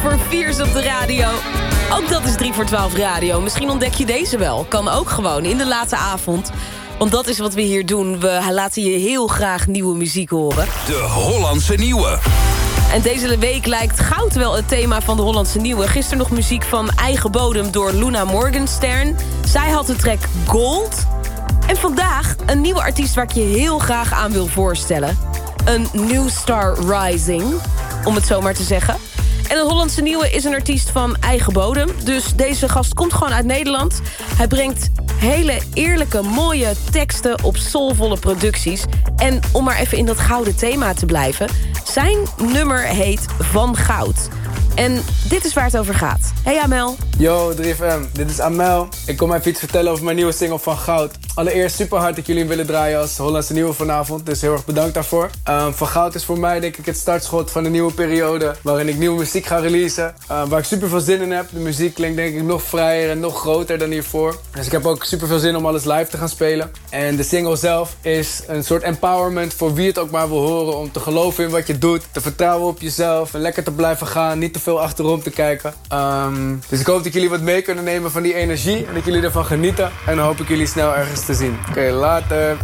voor Viers op de radio. Ook dat is 3 voor 12 radio. Misschien ontdek je deze wel. Kan ook gewoon in de late avond. Want dat is wat we hier doen. We laten je heel graag nieuwe muziek horen. De Hollandse Nieuwe. En deze week lijkt goud wel het thema van de Hollandse Nieuwe. Gisteren nog muziek van Eigen Bodem door Luna Morgenstern. Zij had de track Gold. En vandaag een nieuwe artiest waar ik je heel graag aan wil voorstellen. Een New Star Rising, om het zo maar te zeggen. En een Hollandse Nieuwe is een artiest van Eigen Bodem. Dus deze gast komt gewoon uit Nederland. Hij brengt hele eerlijke, mooie teksten op soulvolle producties. En om maar even in dat gouden thema te blijven. Zijn nummer heet Van Goud. En dit is waar het over gaat. Hey Amel. Yo 3FM, dit is Amel. Ik kom even iets vertellen over mijn nieuwe single Van Goud. Allereerst super hard dat ik jullie willen draaien als Hollandse Nieuwe vanavond. Dus heel erg bedankt daarvoor. Van Goud is voor mij denk ik het startschot van een nieuwe periode. Waarin ik nieuwe muziek ga releasen. Waar ik super veel zin in heb. De muziek klinkt denk ik nog vrijer en nog groter dan hiervoor. Dus ik heb ook super veel zin om alles live te gaan spelen. En de single zelf is een soort empowerment voor wie het ook maar wil horen. Om te geloven in wat je doet. Te vertrouwen op jezelf. En lekker te blijven gaan. Niet te veel achterom te kijken. Dus ik hoop dat jullie wat mee kunnen nemen van die energie. En dat jullie ervan genieten. En dan hoop ik jullie snel ergens te zien. Oké, later.